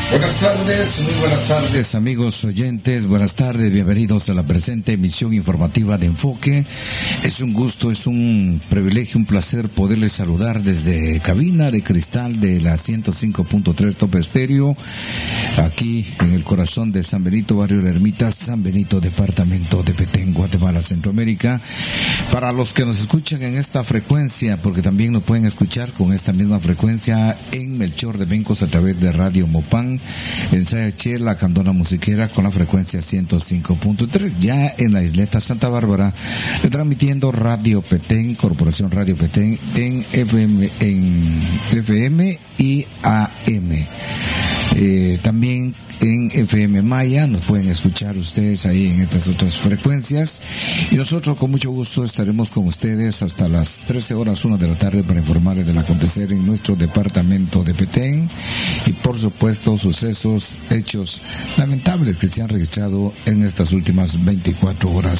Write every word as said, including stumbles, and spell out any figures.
Buenas tardes, muy buenas tardes amigos oyentes, buenas tardes, bienvenidos a la presente emisión informativa de Enfoque. Es un gusto, es un privilegio, un placer poderles saludar desde cabina de cristal de la ciento cinco punto tres Top Estéreo, aquí en el corazón de San Benito, barrio La Ermita, San Benito, departamento de Petén, Guatemala, Centroamérica. Para los que nos escuchan en esta frecuencia, porque también nos pueden escuchar con esta misma frecuencia en Melchor de Bencos a través de Radio Mopán, en Sayachel, la Candona Musiquera, con la frecuencia ciento cinco punto tres, ya en la isleta Santa Bárbara, transmitiendo Radio Petén, Corporación Radio Petén, en F M, en F M y A M. Eh, también en F M Maya nos pueden escuchar ustedes ahí en estas otras frecuencias, y nosotros con mucho gusto estaremos con ustedes hasta las trece horas, una de la tarde, para informarles del acontecer en nuestro departamento de Petén y por supuesto sucesos, hechos lamentables que se han registrado en estas últimas veinticuatro horas.